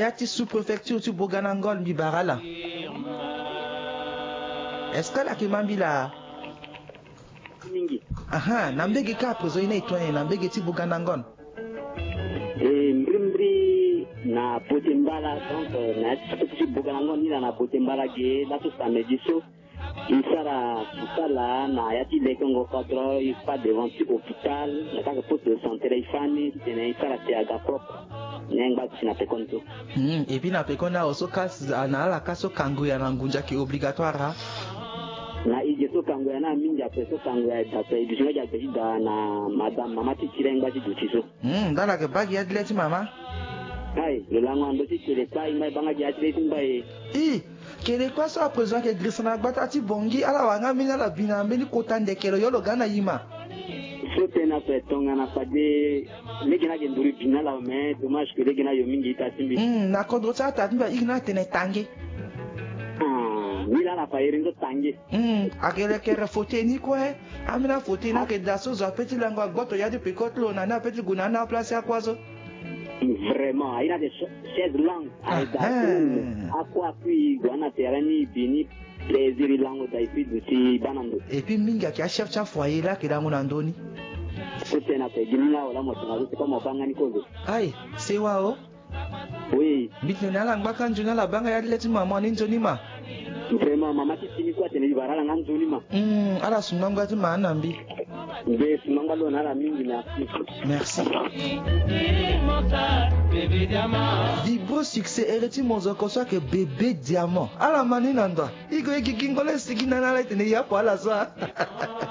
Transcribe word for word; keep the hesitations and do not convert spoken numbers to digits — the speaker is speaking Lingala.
yati sous-préfecture tu Boganangol Bibarala. Est-ce que la Kimambila? Aha, nambege ka prezo ina itwane nambege ti Boganangon. Eh, mbrimbri na potembala donc na ti Boganangon ni na potembala ge la to sa mediso. Il sera tout là na yati le Congo quatre il pas devant l'hôpital na ka poste de santé les familles il sera ti aga propre. Nenga na pekonto. Hmm, et puis na pekona oso kas na la kaso kangu ya ngunja ki obligatoire. Na ije so kangu ya na minja peso kangu ya dape idisho ja pejida na madame mama ti kirenga ti dutiso. Hmm, ndala ke bagi ya dileti mama. Ai, le lango ando ti kele kwa imai banga ja dileti mbae. I, kele kwa so a présent ke grisana gbata ti bongi ala wanga mina la bina mbeni kotande kelo yolo gana yima. Sote na petonga na pade legena ke nduri bina la me dommage que legena yo mingi ta simbi. Hmm, na kodrota ta timba igna tene tange. Mila la faire ndo tange. Hmm, akele kere fote ni kwa amina fote na ke daso zo peti lango agboto ya de pekotlo na na peti guna na place ya kwazo. Vraiment, il a des chaises longues. À quoi puis gwana terani bini plaisir lango da ipi duti banando. Et puis minga ki a chef cha foyer là ke lango nandoni. Kote na pe gina wala mo tuna ko kama banga ni kozo. Ai, c'est wao. Oui. Bitne na langba kan juna la banga ya dileti mama ni nzoni ma. Vraiment mama ti tini kwa tene barala nganzoni ma. Hmm, ala sunanga ti mana mbi. Be sunanga lo na la mingi na. Merci. Vibro succès ereti mozoko so ke bébé diamant. Ala mani nanda. Igo ekikingole sigina na la tene ya kwa la so.